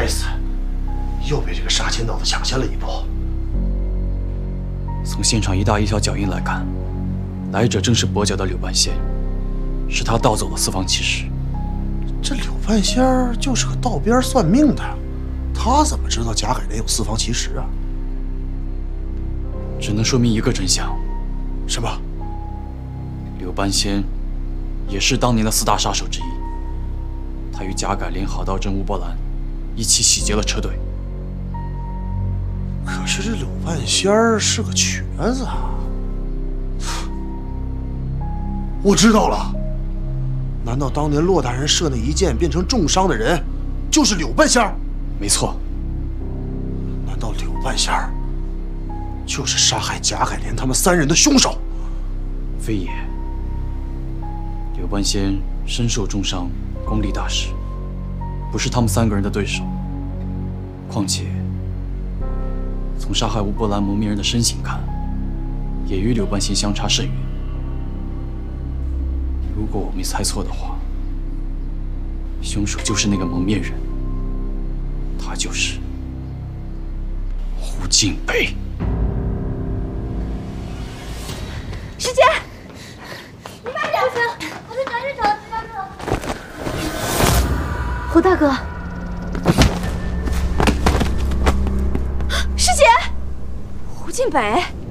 该死，又被这个杀千岛的抢先了一步。 从现场一大一小脚印来看，来者正是跛脚的柳半仙，是他盗走了四方奇石。 这柳半仙儿就是个道边算命的，他怎么知道贾海莲有四方奇石啊？ 只能说明一个真相： 什么？ 柳半仙也是当年的四大杀手之一。他与贾改莲、郝道真、吴伯兰一起洗劫了车队。 可是这柳半仙儿是个瘸子啊！我知道了，难道当年骆大人射那一箭变成重伤的人，就是柳半仙儿？ 没错。 难道柳半仙儿就是杀害贾海莲他们三人的凶手？ 非也。柳半仙身受重伤，功力大失，不是他们三个人的对手。况且，从杀害吴伯兰蒙面人的身形看，也与柳半仙相差甚远。如果我没猜错的话，凶手就是那个蒙面人，他就是胡静北。 师姐，你慢点，我在转场，慢着。胡大哥，师姐，胡静北。